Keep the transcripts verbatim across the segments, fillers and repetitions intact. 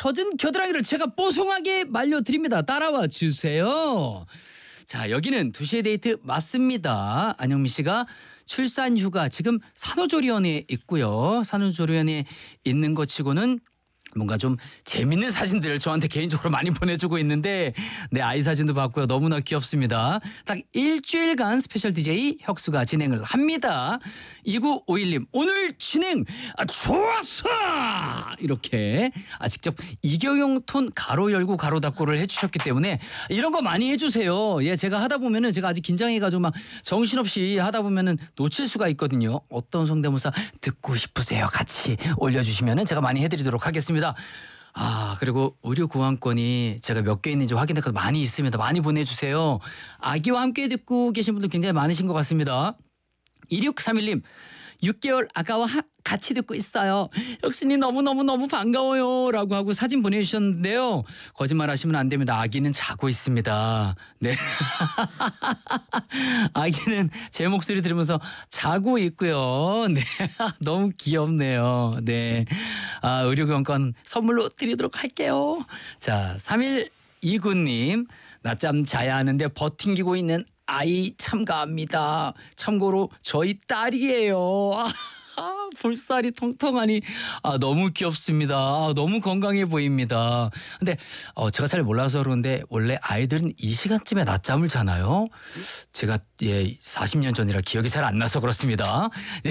젖은 겨드랑이를 제가 뽀송하게 말려드립니다. 따라와 주세요. 자, 여기는 두 시의 데이트 맞습니다. 안영미 씨가 출산 휴가 지금 산후조리원에 있고요. 산후조리원에 있는 것 치고는 뭔가 좀 재밌는 사진들을 저한테 개인적으로 많이 보내주고 있는데 내 아이 사진도 봤고요. 너무나 귀엽습니다. 딱 일주일간 스페셜 디제이 혁수가 진행을 합니다. 이구오일 님 오늘 진행 아, 좋았어 이렇게 아, 직접 이경영 톤 가로 열고 가로 닫고를 해주셨기 때문에 이런 거 많이 해주세요. 예, 제가 하다 보면은 제가 아직 긴장해가지고 막 정신없이 하다 보면은 놓칠 수가 있거든요. 어떤 성대모사 듣고 싶으세요? 같이 올려주시면은 제가 많이 해드리도록 하겠습니다. 아, 그리고 의료 교환권이 제가 몇 개 있는지 확인해서 많이 있습니다. 많이 보내주세요. 아기와 함께 듣고 계신 분들 굉장히 많으신 것 같습니다. 이육삼일 님 육 개월 아가와 하, 같이 듣고 있어요. 혁수님 너무너무너무 반가워요 라고 하고 사진 보내주셨는데요. 거짓말 하시면 안 됩니다. 아기는 자고 있습니다. 네. 아기는 제 목소리 들으면서 자고 있고요. 네. 너무 귀엽네요. 네. 아, 의료교환권 선물로 드리도록 할게요. 자, 삼일이구 님 낮잠 자야 하는데 버팅기고 있는 아이 참가합니다. 참고로 저희 딸이에요. 아, 볼살이 통통하니 아, 너무 귀엽습니다. 아, 너무 건강해 보입니다. 근데 어, 제가 잘 몰라서 그런데 원래 아이들은 이 시간쯤에 낮잠을 자나요? 제가 예, 사십 년 전이라 기억이 잘 안 나서 그렇습니다.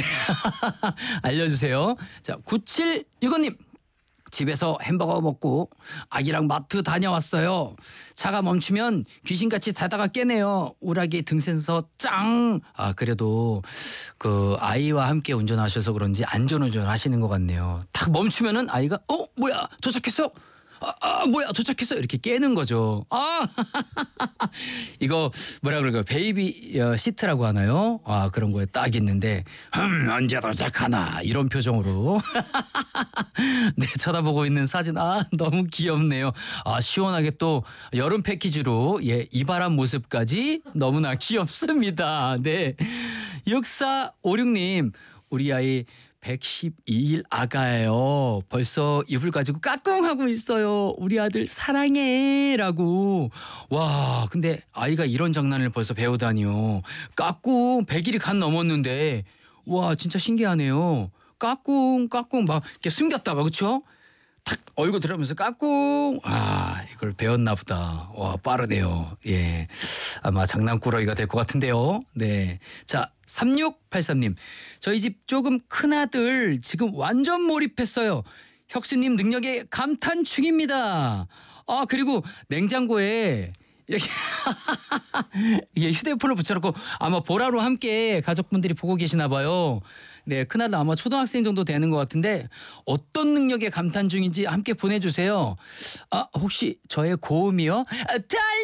알려주세요. 자, 구칠육오 님 집에서 햄버거 먹고 아기랑 마트 다녀왔어요. 차가 멈추면 귀신같이 자다가 깨네요. 우라기 등센서 짱. 아, 그래도 그 아이와 함께 운전하셔서 그런지 안전운전 하시는 것 같네요. 딱 멈추면은 아이가 어 뭐야 도착했어? 아, 아 뭐야 도착했어 이렇게 깨는 거죠. 아 이거 뭐라 그럴까요? 베이비 시트라고 하나요? 아, 그런 거에 딱 있는데 흠 언제 도착하나 이런 표정으로 네, 쳐다보고 있는 사진. 아, 너무 귀엽네요. 아, 시원하게 또 여름 패키지로 예, 이발한 모습까지 너무나 귀엽습니다. 네. 육사오육 님 우리 아이 백십이 일 아가예요. 벌써 이불 가지고 까꿍하고 있어요. 우리 아들 사랑해 라고. 와, 근데 아이가 이런 장난을 벌써 배우다니요. 까꿍 백 일이 간 넘었는데 와, 진짜 신기하네요. 까꿍 까꿍 막 이렇게 숨겼다가 그렇죠? 탁 얼굴 들어가면서 까꿍. 아, 이걸 배웠나 보다. 와, 빠르네요. 예, 아마 장난꾸러기가 될 것 같은데요. 네. 자, 삼육팔삼 님 저희 집 조금 큰아들 지금 완전 몰입했어요. 혁수님 능력에 감탄 중입니다. 아, 그리고 냉장고에 이렇게 이게 휴대폰을 붙여놓고 아마 보라로 함께 가족분들이 보고 계시나 봐요. 네, 큰아들 아마 초등학생 정도 되는 것 같은데 어떤 능력에 감탄 중인지 함께 보내주세요. 아, 혹시 저의 고음이요? 아,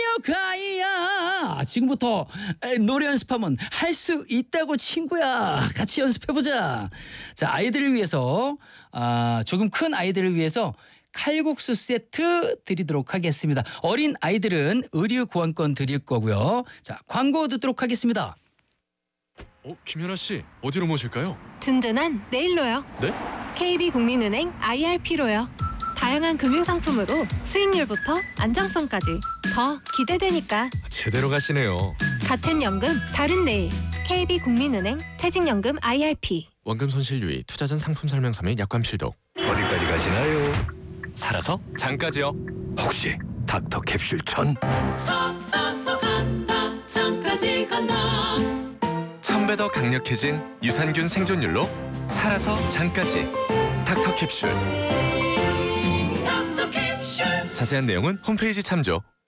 달려가야 지금부터 노래 연습하면 할 수 있다고 친구야. 같이 연습해보자. 자, 아이들을 위해서 아, 조금 큰 아이들을 위해서 칼국수 세트 드리도록 하겠습니다. 어린 아이들은 의류 교환권 드릴 거고요. 자, 광고 듣도록 하겠습니다. 어, 김연아 씨 어디로 모실까요? 든든한 내일로요. 네? 케이비국민은행 아이알피로요. 다양한 금융상품으로 수익률부터 안정성까지 더 기대되니까 제대로 가시네요. 같은 연금 다른 내일 케이비국민은행 퇴직연금 아이알피. 원금 손실 유의, 투자 전 상품 설명서 및 약관 필독. 어디까지 가시나요? 살아서 장까지요. 혹시 닥터 캡슐 천? 살아서 간다 장까지 간다. 천 배 더 강력해진 유산균 생존율로 살아서 장까지. 닥터 캡슐. 닥터 캡슐. 자세한 내용은 홈페이지 참조.